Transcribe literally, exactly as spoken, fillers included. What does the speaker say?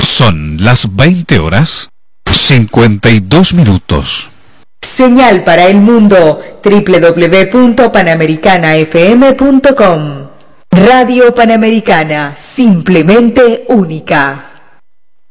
Son las veinte horas cincuenta y dos minutos. Señal para el mundo, doble u doble u doble u punto panamericana f m punto com. Radio Panamericana, simplemente única.